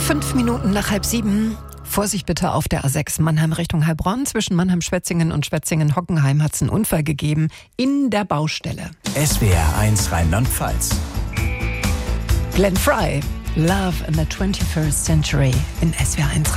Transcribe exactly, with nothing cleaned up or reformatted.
Fünf Minuten nach halb sieben. Vorsicht bitte auf der A sechs Mannheim Richtung Heilbronn. Zwischen Mannheim-Schwetzingen und Schwetzingen-Hockenheim hat es einen Unfall gegeben in der Baustelle. S W R eins Rheinland-Pfalz. Glenn Frey, Love in the twenty-first Century in S W R eins